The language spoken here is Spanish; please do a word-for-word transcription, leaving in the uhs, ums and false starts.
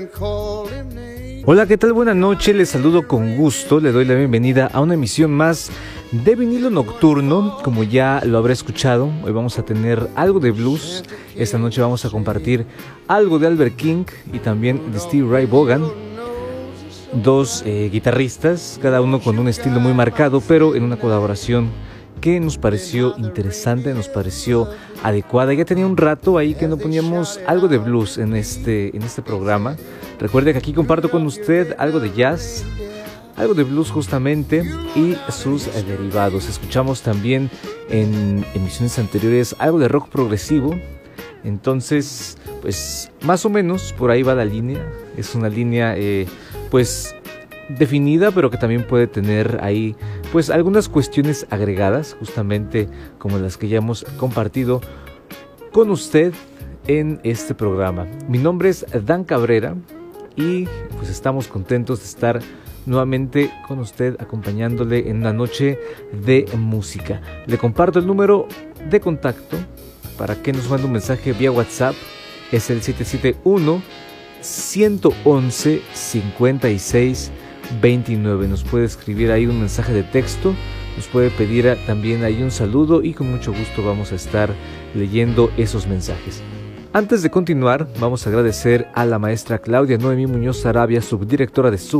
Hola, ¿qué tal? Buenas noches, les saludo con gusto, le doy la bienvenida a una emisión más de Vinilo Nocturno. Como ya lo habrá escuchado, hoy vamos a tener algo de blues. Esta noche vamos a compartir algo de Albert King y también de Stevie Ray Vaughan. Dos eh, guitarristas, cada uno con un estilo muy marcado, pero en una colaboración que nos pareció interesante, nos pareció adecuada. Ya tenía un rato ahí que no poníamos algo de blues en este, en este programa. Recuerde que aquí comparto con usted algo de jazz, algo de blues justamente y sus eh, derivados. Escuchamos también en emisiones anteriores algo de rock progresivo. Entonces, pues más o menos por ahí va la línea. Es una línea eh, pues definida, pero que también puede tener ahí pues algunas cuestiones agregadas, justamente como las que ya hemos compartido con usted en este programa. Mi nombre es Dan Cabrera y pues estamos contentos de estar nuevamente con usted, acompañándole en una noche de música. Le comparto el número de contacto para que nos mande un mensaje vía WhatsApp. Es el siete siete uno, uno uno uno, cinco seis veintinueve. Nos puede escribir ahí un mensaje de texto, nos puede pedir también ahí un saludo y con mucho gusto vamos a estar leyendo esos mensajes. Antes de continuar, vamos a agradecer a la maestra Claudia Noemí Muñoz Sarabia, subdirectora de su